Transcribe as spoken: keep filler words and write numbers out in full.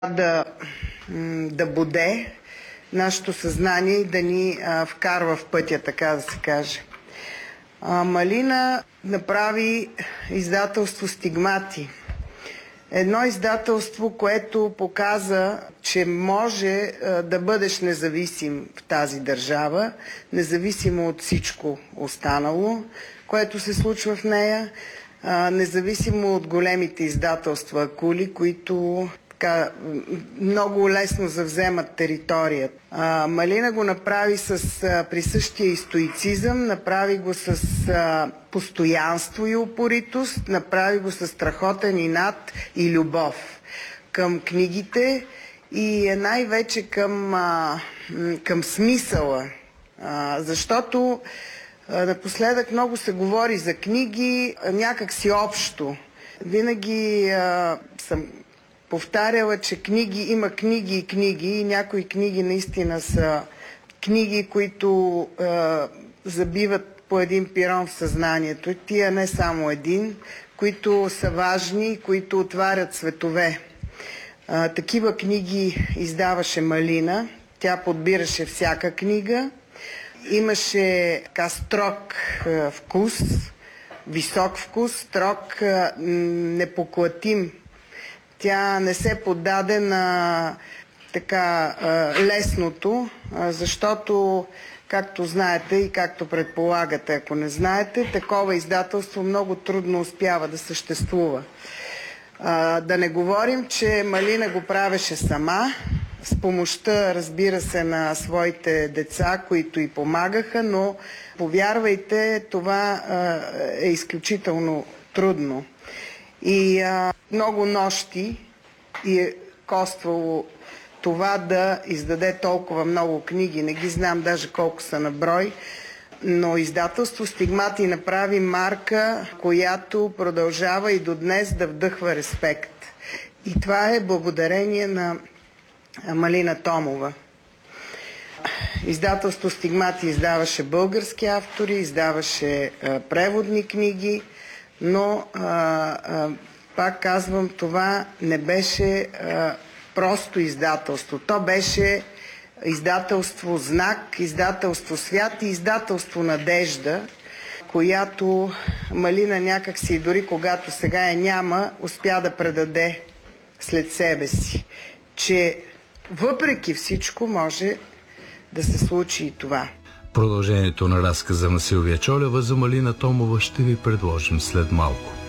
да, да боде нашето съзнание и да ни а, вкарва в пътя, така да се каже. А, Малина направи издателство Стигмати. Едно издателство, което показа, че може а, да бъдеш независим в тази държава, независимо от всичко останало, което се случва в нея, а, независимо от големите издателства акули, които така, много лесно завземат територията. А, Малина го направи с а, присъщия и стоицизъм, направи го с а, постоянство и упоритост, направи го с страхотен инат и любов към книгите и най-вече към, а, към смисъла. А, защото а, напоследък много се говори за книги, някак си общо. Винаги а, съм повтаряла, че книги, има книги и книги и някои книги наистина са книги, които е, забиват по един пирон в съзнанието. И тия не само един, които са важни, които отварят светове. Е, такива книги издаваше Малина. Тя подбираше всяка книга. Имаше така строг е, вкус, висок вкус, строг, е, непоклатим. Тя не се поддаде на така лесното, защото, както знаете и както предполагате, ако не знаете, такова издателство много трудно успява да съществува. Да не говорим, че Малина го правеше сама, с помощта, разбира се, на своите деца, които й помагаха, но повярвайте, това е изключително трудно. И а, много нощи и е коствало това да издаде толкова много книги. Не ги знам даже колко са на брой, но издателство Стигмати направи марка, която продължава и до днес да вдъхва респект. И това е благодарение на Малина Томова. Издателство Стигмати издаваше български автори, издаваше а, преводни книги, но а, а, пак казвам, това не беше а, просто издателство. То беше издателство Знак, издателство Свят и издателство Надежда, която Малина някакси, дори когато сега я няма, успя да предаде след себе си, че въпреки всичко може да се случи и това. Продължението на разказа на Силвия Чолева за Малина Томова ще ви предложим след малко.